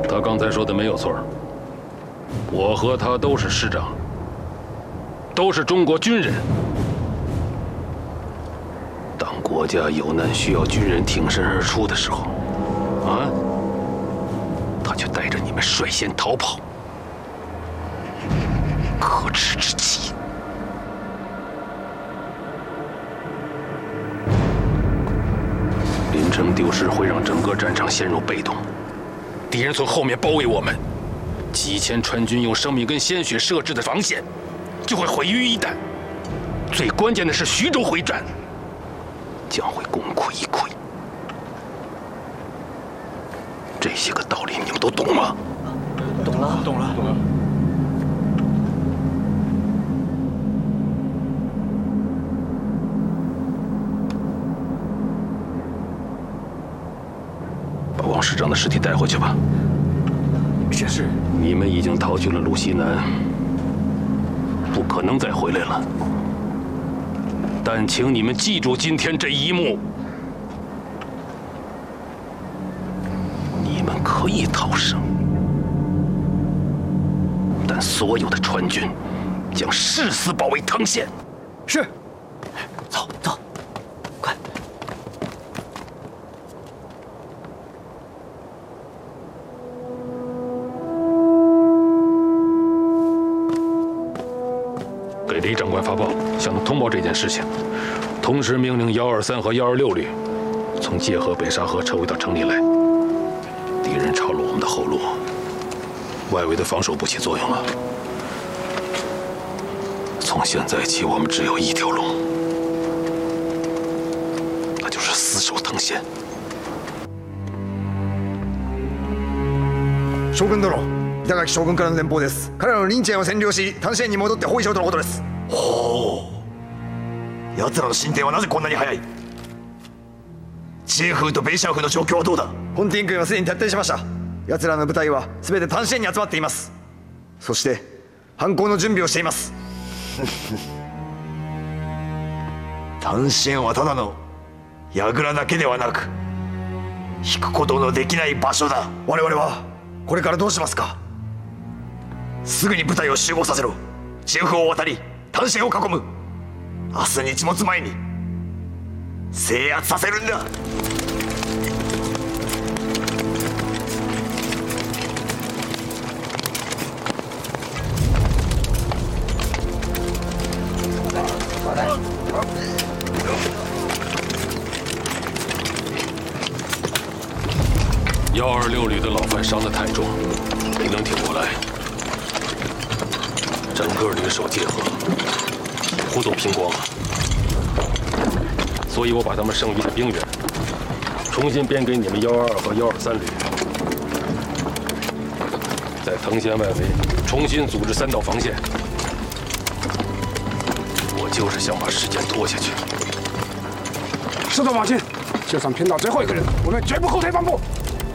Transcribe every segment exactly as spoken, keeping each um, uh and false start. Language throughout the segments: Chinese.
他刚才说的没有错，我和他都是师长，都是中国军人。当国家有难需要军人挺身而出的时候，啊，他却带着你们率先逃跑，可耻之极！临城丢失会让整个战场陷入被动。 敌人从后面包围我们，几千川军用生命跟鲜血设置的防线，就会毁于一旦。最关键的是徐州会战，将会功亏一篑。这些个道理你们都懂吗？ 懂了，懂了，懂了。 把王师长的尸体带回去吧。 是是。 你们已经逃去了鲁西南，不可能再回来了。但请你们记住今天这一幕：你们可以逃生，但所有的川军将誓死保卫藤县。 是。 走走，快！ 给李长官发报，向他通报这件事情，同时命令幺二三和幺二六旅从界河、北沙河撤回到城里来。敌人抄了我们的后路，外围的防守不起作用了。从现在起，我们只有一条路。 死守藤县。 将軍殿、板垣将軍からの電報です。彼らのリンチェンを占領し、丹線に戻って包囲しろとのことです。 ほう。奴らの進展はなぜこんなに早い？ジェフとベイシャンフの状況はどうだ？ 本ティン軍はすでに撤退しました。奴らの部隊は全て丹線に集まっています。そして反攻の準備をしています。 丹線はただの 櫓だけではなく、引くことのできない場所だ。 我々はこれからどうしますか？ すぐに部隊を集合させろ。ジェフを渡り、丹線を囲む。明日日没前に制圧させるんだ。 幺二六旅的老范伤得太重，没能挺过来。整个旅守界河，几乎都拼光了。所以我把他们剩余的兵员重新编给你们幺二二和幺二三旅，在藤县外围重新组织三道防线。我就是想把时间拖下去。 师长放心，就算拼到最后一个人，我们绝不后退半步。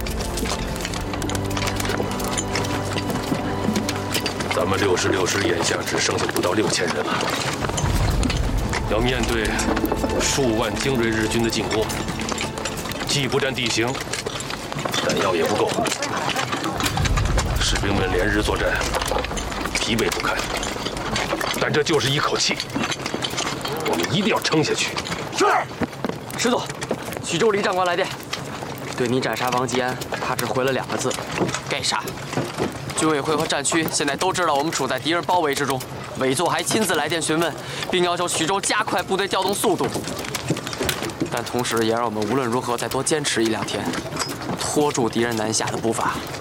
咱们六十六师眼下只剩下不到六千人了，要面对数万精锐日军的进攻，既不占地形，弹药也不够，士兵们连日作战，疲惫不堪。但这就是一口气，我们一定要撑下去。 是，师总，徐州李长官来电，对你斩杀王吉安，他只回了两个字：该杀。 军委会和战区现在都知道我们处在敌人包围之中，委座还亲自来电询问，并要求徐州加快部队调动速度。但同时也让我们无论如何再多坚持一两天，拖住敌人南下的步伐。